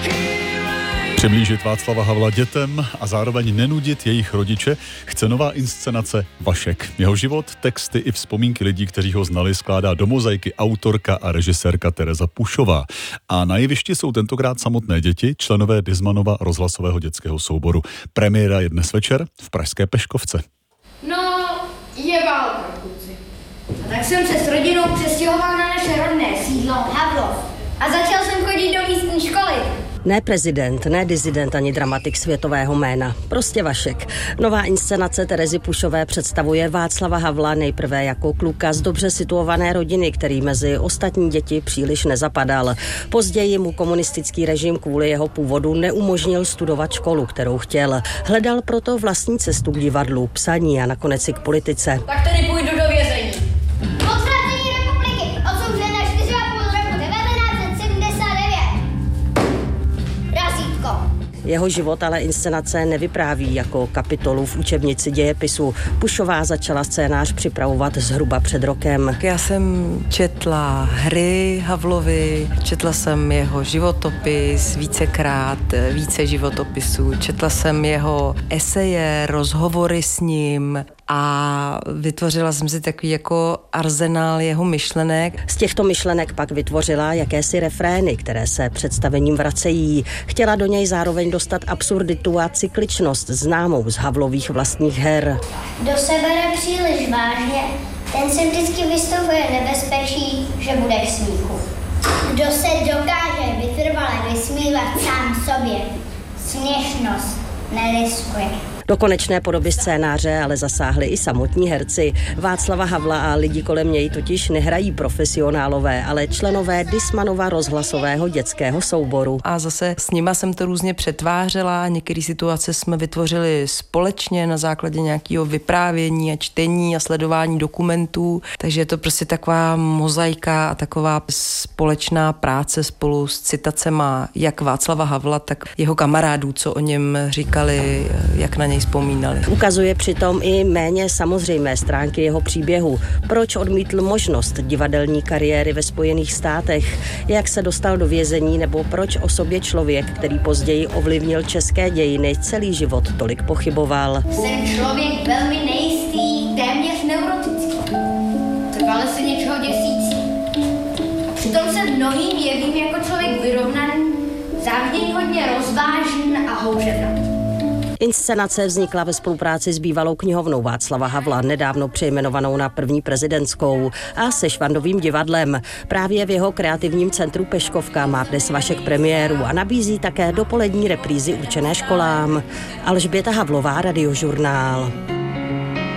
Přiblížit Václava Havla dětem a zároveň nenudit jejich rodiče chce nová inscenace Vašek. Jeho život, texty i vzpomínky lidí, kteří ho znali, skládá do mozaiky autorka a režisérka Tereza Pušová. A na jevišti jsou tentokrát samotné děti, členové Dismanova rozhlasového dětského souboru. Premiéra je dnes večer v pražské Peškovce. No, je válka, kluci. A tak jsem se s rodinou přestěhoval na naše rodné sídlo Havlov. A začal jsem chodit do místní školy. Ne prezident, ne dizident ani dramatik světového jména. Prostě Vašek. Nová inscenace Terezy Pušové představuje Václava Havla nejprve jako kluka z dobře situované rodiny, který mezi ostatní děti příliš nezapadal. Později mu komunistický režim kvůli jeho původu neumožnil studovat školu, kterou chtěl. Hledal proto vlastní cestu k divadlu, psaní a nakonec i k politice. Tak tedy půjdu do vězení. Jeho život ale inscenace nevypráví jako kapitolu v učebnici dějepisu. Pušová začala scénář připravovat zhruba před rokem. Já jsem četla hry Havlovi, četla jsem jeho životopis vícekrát, více životopisů, četla jsem jeho eseje, rozhovory s ním a vytvořila jsem si takový jako arzenál jeho myšlenek. Z těchto myšlenek pak vytvořila jakési refrény, které se představením vracejí. Chtěla do něj zároveň dostat absurditu a cykličnost známou z Havlových vlastních her. Kdo se bere příliš vážně, ten se vždycky vystavuje nebezpečí, že bude k smíchu. Kdo se dokáže vytrvale vysmívat sám sobě, směšnost neriskuje. Do konečné podoby scénáře ale zasáhli i samotní herci. Václava Havla a lidi kolem něj totiž nehrají profesionálové, ale členové Dismanova rozhlasového dětského souboru. A zase s nima jsem to různě přetvářela, některé situace jsme vytvořili společně na základě nějakého vyprávění a čtení a sledování dokumentů, takže je to prostě taková mozaika a taková společná práce spolu s citacema jak Václava Havla, tak jeho kamarádů, co o něm říkali, jak na něj vzpomínali. Ukazuje přitom i méně samozřejmé stránky jeho příběhu. Proč odmítl možnost divadelní kariéry ve Spojených státech, jak se dostal do vězení nebo proč o sobě člověk, který později ovlivnil české dějiny, celý život tolik pochyboval. Jsem člověk velmi nejistý, téměř neurotický. Trvale se něčeho děsící. Přitom se mnohým jevím jako člověk vyrovnaný, závidění hodně rozvážný a houževnatý. Inscenace vznikla ve spolupráci s bývalou knihovnou Václava Havla, nedávno přejmenovanou na první prezidentskou, a se Švandovým divadlem. Právě v jeho kreativním centru Peškovka má dnes Vašek premiéru a nabízí také dopolední reprízy určené školám. Alžběta Havlová, Radiožurnál.